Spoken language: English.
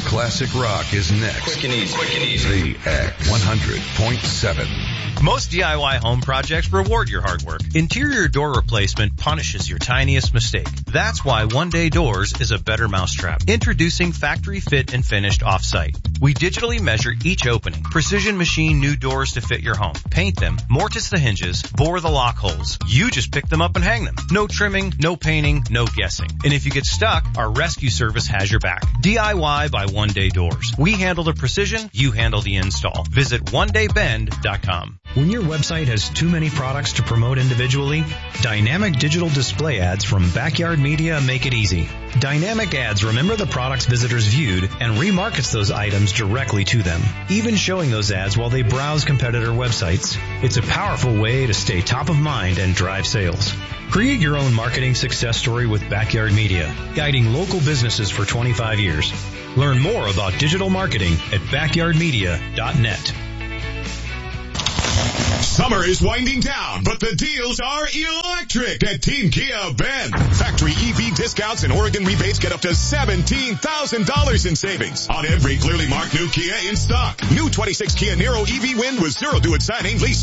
classic rock is next. Quick and easy. The X 100.7. Most DIY home projects reward your hard work. Interior door replacement punishes your tiniest mistake. That's why One Day Doors is a better mousetrap. Introducing factory fit and finished off-site. We digitally measure each opening, precision machine new doors to fit your home, paint them, mortise the hinges, bore the lock holes. You just pick them up and hang them. No trimming, no painting, no guessing. And if you get stuck, our rescue service has your back. DIY by One Day Doors. We handle the precision, you handle the install. Visit onedaybend.com. When your website has too many products to promote individually, dynamic digital display ads from Backyard Media make it easy. Dynamic ads remember the products visitors viewed and remarkets those items directly to them, even showing those ads while they browse competitor websites. It's a powerful way to stay top of mind and drive sales. Create your own marketing success story with Backyard Media, guiding local businesses for 25 years. Learn more about digital marketing at backyardmedia.net. Summer is winding down, but the deals are electric at Team Kia Bend. Factory EV discounts and Oregon rebates get up to $17,000 in savings on every clearly marked new Kia in stock. New 26 Kia Niro EV Wind with 0 due at signing, lease